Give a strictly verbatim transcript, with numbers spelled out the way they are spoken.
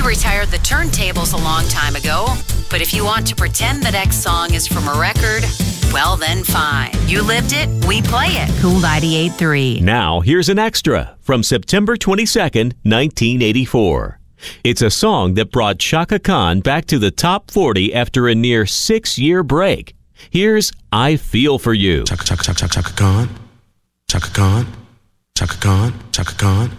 We retired the turntables a long time ago, but if you want to pretend that X song is from a record, well then fine. You lived it, we play it. Cool ninety-eight point three. Now, here's an extra from September twenty-second, nineteen eighty-four. It's a song that brought Chaka Khan back to the top forty after a near six-year break. Here's I Feel For You. Chaka, Chaka, Chaka, Chaka Khan. Chaka Khan. Chaka Khan. Chaka Khan.